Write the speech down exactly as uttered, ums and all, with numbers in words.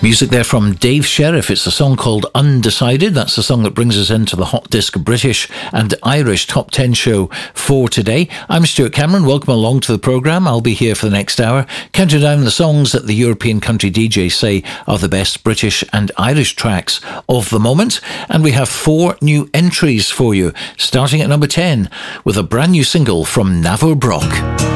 Music there from Dave Sheriff. It's a song called Undecided. That's the song that brings us into the Hot Disc British and Irish Top ten show for today. I'm Stuart Cameron. Welcome along to the programme. I'll be here for the next hour, counting down the songs that the European country D Js say are the best British and Irish tracks of the moment. And we have four new entries for you, starting at number ten with a brand new single from Navo Brock.